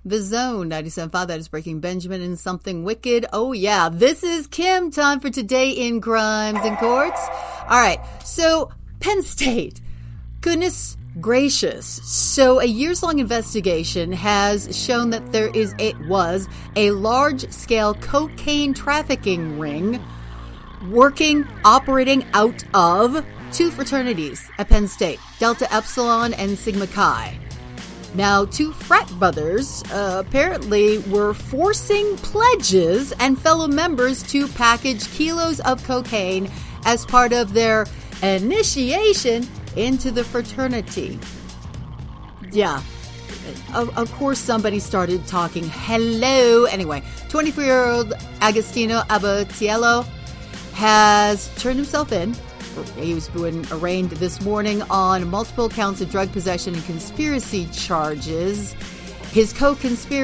The Zone, 97.5, that is Breaking Benjamin and Something Wicked. Oh, yeah. This is Kim. Time for Today in Crimes and Courts. All right. So, Penn State. Goodness gracious. So, a years-long investigation has shown that was a large-scale cocaine trafficking ring operating out of two fraternities at Penn State, Delta Epsilon and Sigma Chi. Now, two frat brothers apparently were forcing pledges and fellow members to package kilos of cocaine as part of their initiation into the fraternity. Yeah. Of course, somebody started talking. Hello. Anyway, 24-year-old Agostino Abatiello has turned himself in. He was being arraigned this morning on multiple counts of drug possession and conspiracy charges. His co-conspirator